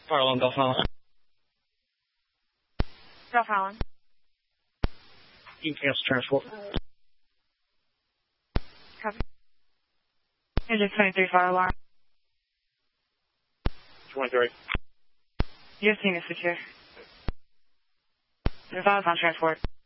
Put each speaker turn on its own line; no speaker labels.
Fire alarm, Golf Island.
Golf Island.
You can cancel transport.
Copy. Engine 23, fire alarm.
23.
Your team is secure. Advise on transport.